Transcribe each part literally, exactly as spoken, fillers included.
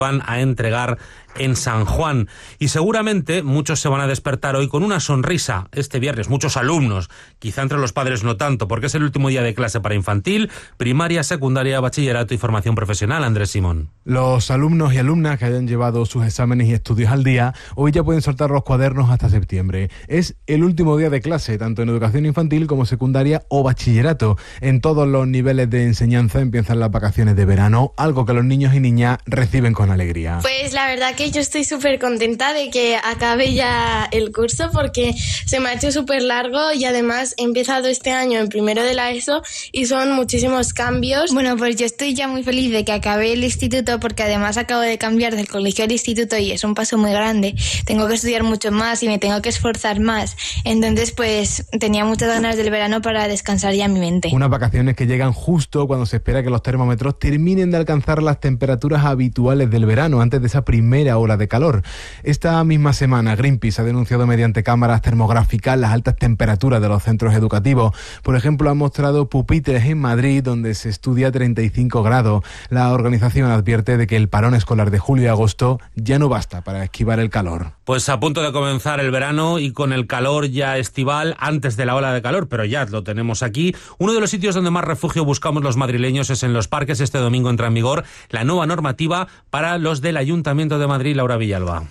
van a entregar en San Juan. Y seguramente muchos se van a despertar hoy con una sonrisa este viernes, muchos alumnos, quizá entre los padres no tanto, porque es el último día de clase para infantil, primaria, secundaria, bachillerato y formación profesional. Andrés Simón. Los alumnos y alumnas que hayan llevado sus exámenes y estudios al día, hoy ya pueden soltar los cuadernos hasta septiembre. Es el último día de clase, tanto en educación infantil como secundaria o bachillerato. En todos los niveles de enseñanza empiezan las vacaciones de verano, algo que los niños y niñas reciben con alegría. Pues la verdad que yo estoy súper contenta de que acabe ya el curso porque se me ha hecho súper largo y además he empezado este año en primero de la ESO y son muchísimos cambios. Bueno, pues yo estoy ya muy feliz de que acabe el instituto porque además acabo de cambiar del colegio al instituto y es un paso muy grande. Tengo que estudiar mucho más y me tengo que esforzar más. Entonces, pues tenía muchas ganas del verano para descansar ya mi mente. Unas vacaciones que llegan justo cuando se espera que los termómetros terminen de alcanzar las temperaturas habituales del verano, antes de esa primera ola de calor. Esta misma semana, Greenpeace ha denunciado mediante cámaras termográficas las altas temperaturas de los centros educativos. Por ejemplo, han mostrado pupitres en Madrid, donde se estudia treinta y cinco grados. La organización advierte de que el parón escolar de julio y agosto ya no basta para esquivar el calor. Pues a punto de comenzar el verano y con el calor ya estival, antes de la ola de calor, pero ya lo tenemos aquí. Uno de los sitios donde más refugio buscamos los madrileños es en los parques. Este domingo entra en vigor la nueva normativa para los del Ayuntamiento de Madrid. Laura Villalba.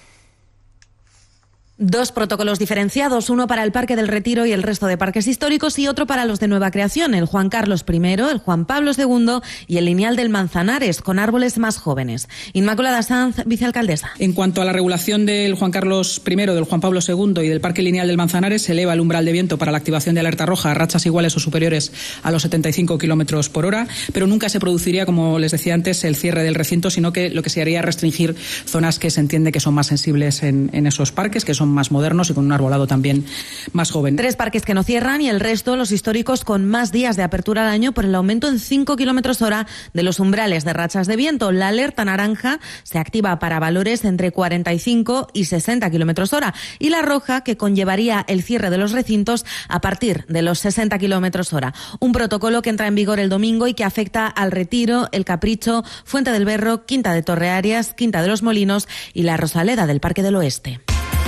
Dos protocolos diferenciados, uno para el Parque del Retiro y el resto de parques históricos y otro para los de nueva creación, el Juan Carlos primero, el Juan Pablo segundo y el Lineal del Manzanares, con árboles más jóvenes. Inmaculada Sanz, vicealcaldesa. En cuanto a la regulación del Juan Carlos primero, del Juan Pablo segundo y del Parque Lineal del Manzanares, se eleva el umbral de viento para la activación de alerta roja a rachas iguales o superiores a los setenta y cinco kilómetros por hora, pero nunca se produciría, como les decía antes, el cierre del recinto, sino que lo que se haría es restringir zonas que se entiende que son más sensibles en, en esos parques, que son más modernos y con un arbolado también más joven. Tres parques que no cierran y el resto, los históricos, con más días de apertura al año por el aumento en cinco kilómetros hora de los umbrales de rachas de viento. La alerta naranja se activa para valores entre cuarenta y cinco y sesenta kilómetros hora y la roja, que conllevaría el cierre de los recintos a partir de los sesenta kilómetros hora. Un protocolo que entra en vigor el domingo y que afecta al Retiro, el Capricho, Fuente del Berro, Quinta de Torrearias, Quinta de los Molinos y la Rosaleda del Parque del Oeste.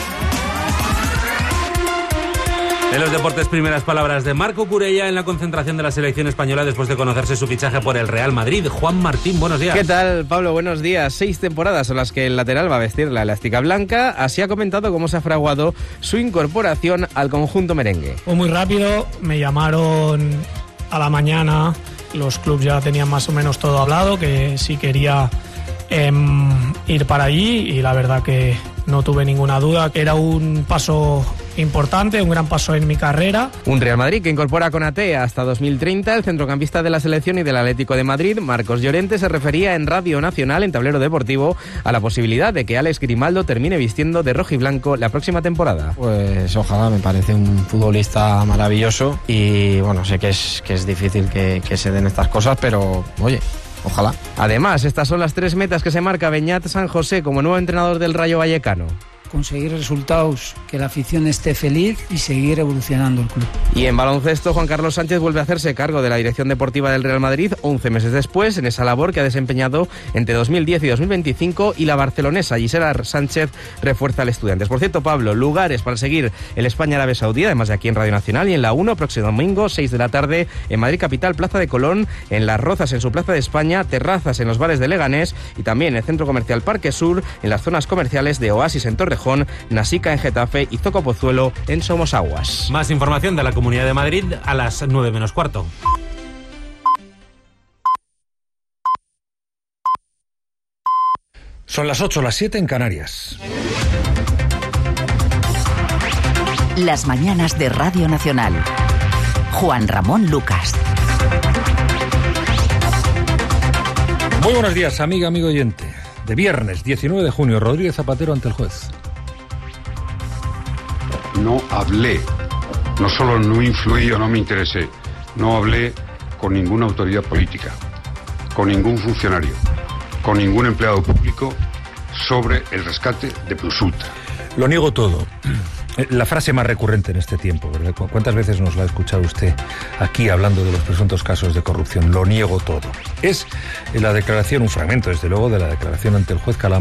En los deportes, primeras palabras de Marco Curella en la concentración de la selección española después de conocerse su fichaje por el Real Madrid. Juan Martín, buenos días. ¿Qué tal, Pablo? Buenos días. Seis temporadas son las que el lateral va a vestir la elástica blanca. Así ha comentado cómo se ha fraguado su incorporación al conjunto merengue. Fue muy rápido, me llamaron a la mañana, los clubes ya tenían más o menos todo hablado, que sí quería eh, ir para allí y la verdad que no tuve ninguna duda. Era un paso importante, un gran paso en mi carrera. Un Real Madrid que incorpora a Konaté hasta dos mil treinta. El centrocampista de la selección y del Atlético de Madrid, Marcos Llorente, se refería en Radio Nacional, en Tablero Deportivo, a la posibilidad de que Alex Grimaldo termine vistiendo de rojo y blanco la próxima temporada. Pues ojalá, me parece un futbolista maravilloso y bueno, sé que es, que es difícil que, que se den estas cosas, pero oye, ojalá. Además, estas son las tres metas que se marca Beñat San José como nuevo entrenador del Rayo Vallecano. Conseguir resultados, que la afición esté feliz y seguir evolucionando el club. Y en baloncesto, Juan Carlos Sánchez vuelve a hacerse cargo de la dirección deportiva del Real Madrid once meses después, en esa labor que ha desempeñado entre dos mil diez y dos mil veinticinco, y la barcelonesa Gisela Sánchez refuerza al Estudiantes. Por cierto, Pablo, lugares para seguir el España-Arabia Saudí, además de aquí en Radio Nacional y en la uno, próximo domingo, seis de la tarde, en Madrid Capital, Plaza de Colón, en Las Rozas, en su Plaza de España, terrazas en los bares de Leganés y también en el Centro Comercial Parque Sur, en las zonas comerciales de Oasis en Torrejón, Nasica en Getafe y Zoco Pozuelo en Somosaguas. Más información de la Comunidad de Madrid a las nueve menos cuarto. Son las ocho, las siete en Canarias. Las mañanas de Radio Nacional. Juan Ramón Lucas. Muy buenos días, amiga, amigo oyente. De viernes, diecinueve de junio, Rodríguez Zapatero ante el juez. No hablé, no solo no influí o no me interesé, no hablé con ninguna autoridad política, con ningún funcionario, con ningún empleado público sobre el rescate de Plus Ultra. Lo niego todo. La frase más recurrente en este tiempo, ¿verdad? ¿Cuántas veces nos la ha escuchado usted aquí hablando de los presuntos casos de corrupción? Lo niego todo. Es la declaración, un fragmento, desde luego, de la declaración ante el juez Calam